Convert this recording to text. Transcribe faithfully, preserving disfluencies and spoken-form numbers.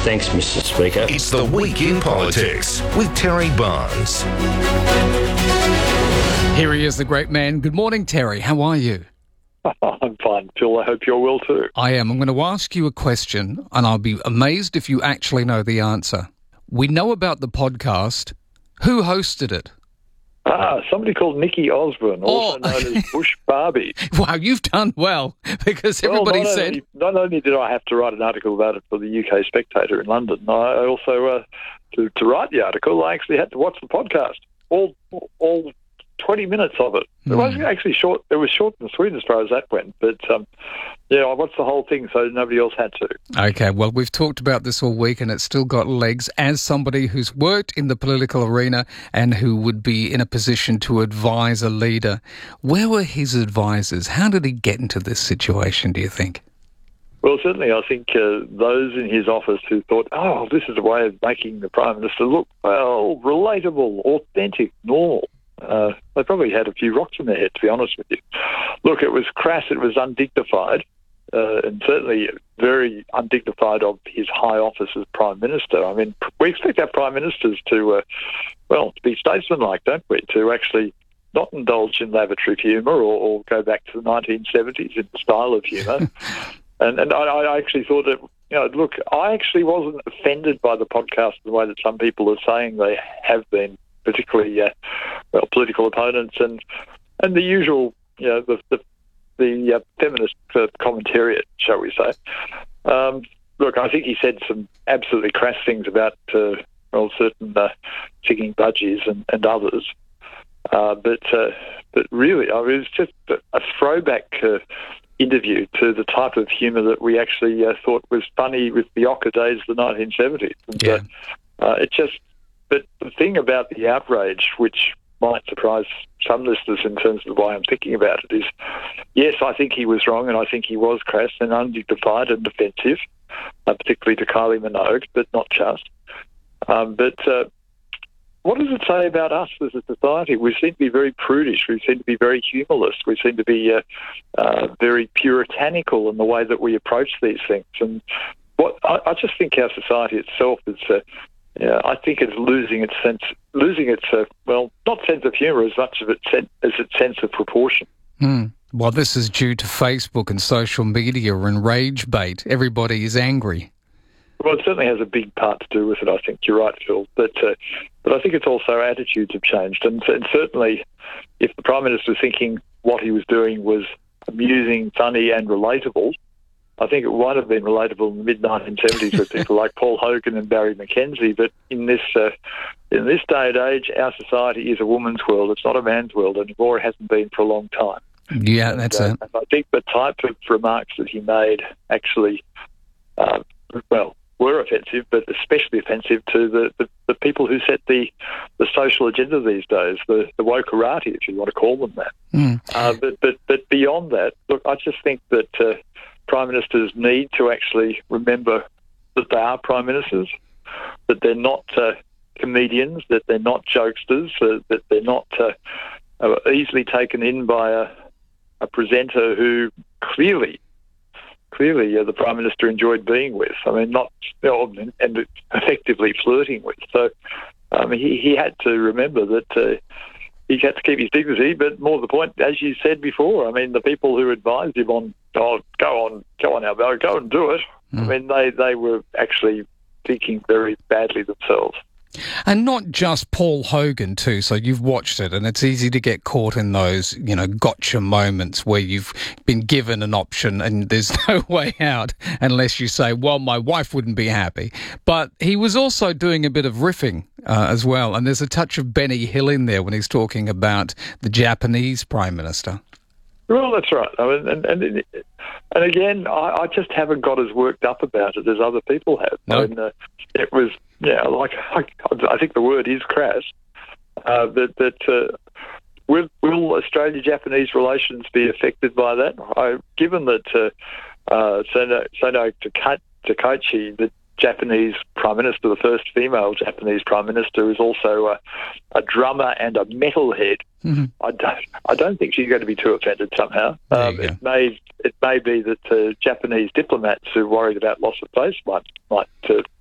Thanks, Mister Speaker. It's The Week in Politics with Terry Barnes. Here he is, the great man. Good morning, Terry. How are you? I'm fine, Phil. I hope you're well too. I am. I'm going to ask you a question, and I'll be amazed if you actually know the answer. We know about the podcast. Who hosted it? Ah, somebody called Nikki Osborne, also Oh. known as Bush Barbie. Wow, you've done well, because everybody well, not said... Only, not only did I have to write an article about it for the U K Spectator in London, I also, uh, to, to write the article, I actually had to watch the podcast. All all twenty minutes of it. It Mm. wasn't actually short. It was short and sweet as far as that went. But, um, yeah, I watched the whole thing so nobody else had to. Okay, well, we've talked about this all week and it's still got legs. As somebody who's worked in the political arena and who would be in a position to advise a leader, where were his advisors? How did he get into this situation, do you think? Well, certainly I think uh, those in his office who thought, oh, this is a way of making the Prime Minister look, well, relatable, authentic, normal. Uh, they probably had a few rocks in their head, to be honest with you. Look, it was crass, it was undignified, uh, and certainly very undignified of his high office as Prime Minister. I mean, we expect our Prime Ministers to, uh, well, to be statesmanlike, don't we? To actually not indulge in lavatory humour or, or go back to the nineteen seventies in the style of humour. and and I, I actually thought that, you know, look, I actually wasn't offended by the podcast the way that some people are saying they have been, particularly uh, well, political opponents and and the usual, you know, the the, the uh, feminist uh, commentariat, shall we say. Um, look, I think he said some absolutely crass things about uh, well, certain uh, singing budgies and, and others, uh, but uh, but really, I mean, it's just a throwback uh, interview to the type of humour that we actually uh, thought was funny with the Ocker days of the nineteen seventies. And, Yeah. uh, uh, it just. But the thing about the outrage, which might surprise some listeners in terms of the way I'm thinking about it, is, yes, I think he was wrong and I think he was crass and undignified and offensive, uh, particularly to Kylie Minogue, but not just. Um, but uh, what does it say about us as a society? We seem to be very prudish. We seem to be very humorless. We seem to be uh, uh, very puritanical in the way that we approach these things. And what I, I just think our society itself is... Uh, Yeah, I think it's losing its sense, losing its uh, well, not sense of humour as much of its sen- as its sense of proportion. Mm. Well, this is due to Facebook and social media and rage bait. Everybody is angry. Well, it certainly has a big part to do with it. I think you're right, Phil. But uh, but I think it's also attitudes have changed, and, and certainly, if the Prime Minister was thinking what he was doing was amusing, funny, and relatable, I think it might have been relatable in the mid nineteen seventies with people like Paul Hogan and Barry McKenzie. But in this uh, in this day and age, our society is a woman's world. It's not a man's world anymore. It hasn't been for a long time. Yeah, that's and, uh, it. and I think the type of remarks that he made actually, uh, well, were offensive, but especially offensive to the, the, the people who set the, the social agenda these days, the, the wokerati, if you want to call them that. Mm. Uh, but, but, but beyond that, look, I just think that... Uh, Prime Ministers need to actually remember that they are Prime Ministers, that they're not uh, comedians, that they're not jokesters, uh, that they're not uh, uh, easily taken in by a, a presenter who clearly, clearly uh, the Prime Minister enjoyed being with. I mean, not you know, and, and effectively flirting with. So um, he, he had to remember that uh, he had to keep his dignity, but more to the point, as you said before, I mean, the people who advised him on, oh, go on, go on, Alvaro, go and do it, mm. I mean, they, they were actually thinking very badly themselves. And not just Paul Hogan too, so you've watched it and it's easy to get caught in those, you know, gotcha moments where you've been given an option and there's no way out unless you say, well, my wife wouldn't be happy. But he was also doing a bit of riffing uh, as well, and there's a touch of Benny Hill in there when he's talking about the Japanese Prime Minister. Well, that's right. I mean, and, and, and again, I, I just haven't got as worked up about it as other people have. No. I mean, uh, it was, yeah, like, I, I think the word is crass, uh, that, that uh, will, will Australia-Japanese relations be affected by that? I, given that uh, uh, Sono, Sono Takaichi, the Japanese Prime Minister, the first female Japanese Prime Minister, is also a, a drummer and a metalhead. Mm-hmm. I don't, I don't think she's going to be too offended somehow. Um, it may, it may be that uh, Japanese diplomats who are worried about loss of face might, might uh,